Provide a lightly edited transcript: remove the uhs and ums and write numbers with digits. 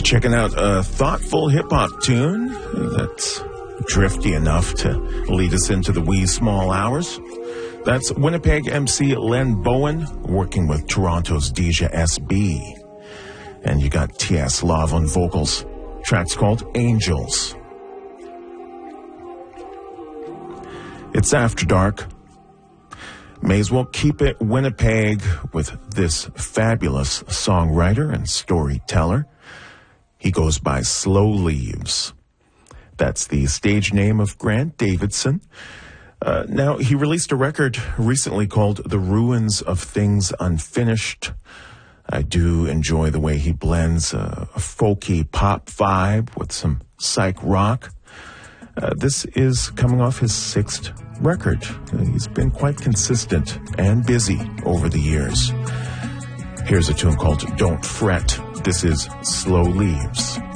Checking out a thoughtful hip-hop tune that's drifty enough to lead us into the wee small hours. That's Winnipeg MC Len Bowen working with Toronto's Deja SB. And you got T.S. Love on vocals. Track's called Angels. It's After Dark. May as well keep it Winnipeg with this fabulous songwriter and storyteller. He goes by Slow Leaves. That's the stage name of Grant Davidson. Now, he released a record recently called The Ruins of Things Unfinished. I do enjoy the way he blends a folky pop vibe with some psych rock. This is coming off his 6th record. He's been quite consistent and busy over the years. Here's a tune called Don't Fret. This is Slow Leaves.